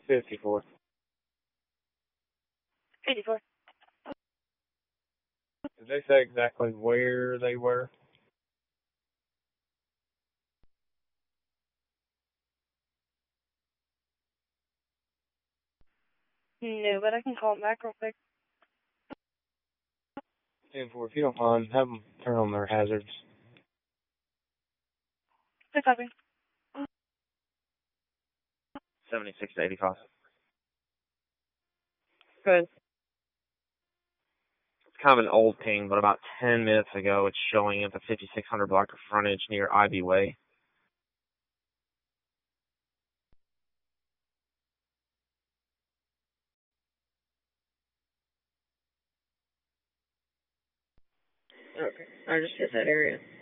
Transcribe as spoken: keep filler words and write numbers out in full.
fifty-four. eighty-four. Did they say exactly where they were? No, but I can call them back real quick. ten four, if you don't mind, have them turn on their hazards. Good copy. seventy-six to eighty-five. Good. It's kind of an old ping, but about ten minutes ago, it's showing at the fifty-six hundred block of frontage near Ivy Way. Okay. I just hit that area.